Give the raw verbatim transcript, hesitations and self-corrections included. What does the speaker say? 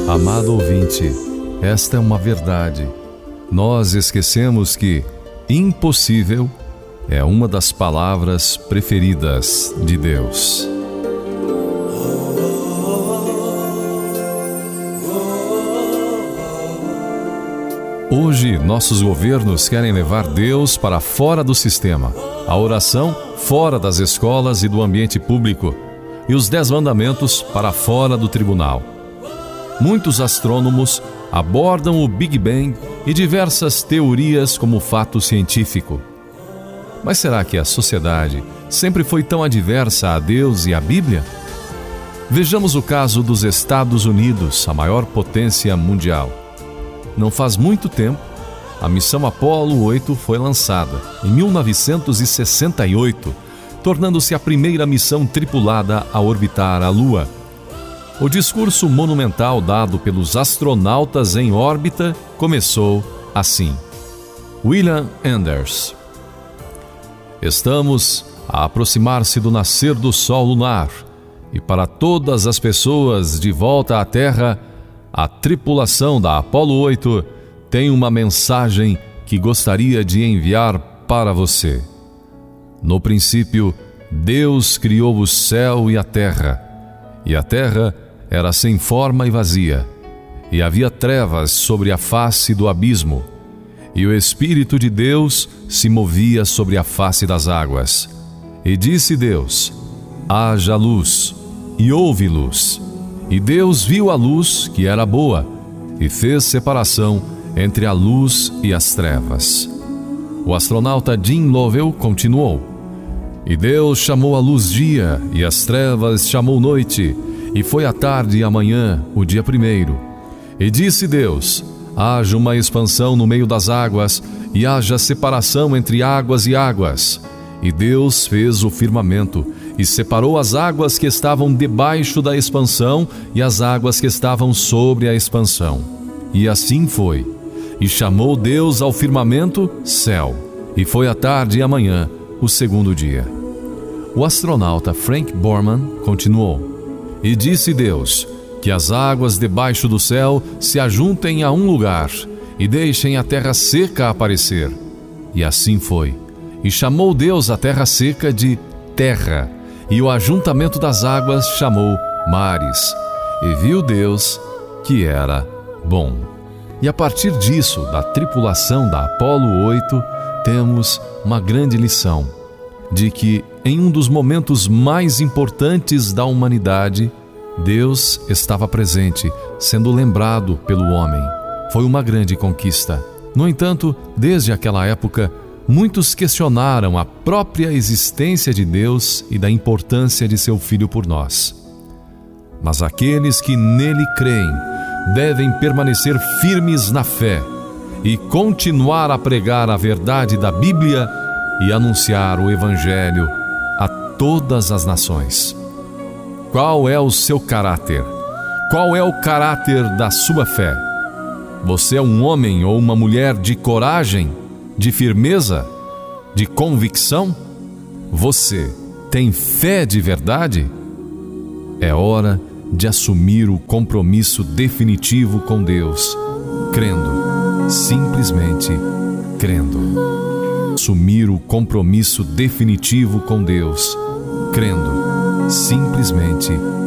Amado ouvinte, esta é uma verdade. Nós esquecemos que impossível é uma das palavras preferidas de Deus. Hoje, nossos governos querem levar Deus para fora do sistema, a oração fora das escolas e do ambiente público, e os dez mandamentos para fora do tribunal. Muitos astrônomos abordam o Big Bang e diversas teorias como fato científico. Mas será que a sociedade sempre foi tão adversa a Deus e à Bíblia? Vejamos o caso dos Estados Unidos, a maior potência mundial. Não faz muito tempo, a missão Apollo oito foi lançada, em mil novecentos e sessenta e oito, tornando-se a primeira missão tripulada a orbitar a Lua. O discurso monumental dado pelos astronautas em órbita começou assim. William Enders. Estamos a aproximar-se do nascer do Sol lunar, e para todas as pessoas de volta à Terra, a tripulação da Apollo oito tem uma mensagem que gostaria de enviar para você. No princípio, Deus criou o céu e a terra, e a terra era sem forma e vazia, e havia trevas sobre a face do abismo, e o Espírito de Deus se movia sobre a face das águas. E disse Deus: haja luz, e houve luz. E Deus viu a luz, que era boa, e fez separação entre a luz e as trevas. O astronauta Jim Lovell continuou: e Deus chamou a luz dia, e as trevas chamou noite, e foi a tarde e a manhã, o dia primeiro. E disse Deus: haja uma expansão no meio das águas, e haja separação entre águas e águas. E Deus fez o firmamento, e separou as águas que estavam debaixo da expansão e as águas que estavam sobre a expansão. E assim foi. E chamou Deus ao firmamento céu, e foi a tarde e a manhã, o segundo dia. O astronauta Frank Borman continuou: e disse Deus: que as águas debaixo do céu se ajuntem a um lugar, e deixem a terra seca aparecer. E assim foi. E chamou Deus a terra seca de terra, e o ajuntamento das águas chamou mares. E viu Deus que era bom. E a partir disso, da tripulação da Apollo oito, temos uma grande lição, de que em um dos momentos mais importantes da humanidade, Deus estava presente, sendo lembrado pelo homem. Foi uma grande conquista. No entanto, desde aquela época, muitos questionaram a própria existência de Deus e da importância de seu Filho por nós. Mas aqueles que nele creem devem permanecer firmes na fé e continuar a pregar a verdade da Bíblia e anunciar o Evangelho a todas as nações. Qual é o seu caráter? Qual é o caráter da sua fé? Você é um homem ou uma mulher de coragem, de firmeza, de convicção? Você tem fé de verdade? É hora de assumir o compromisso definitivo com Deus, crendo, simplesmente crendo. Assumir o compromisso definitivo com Deus, crendo, simplesmente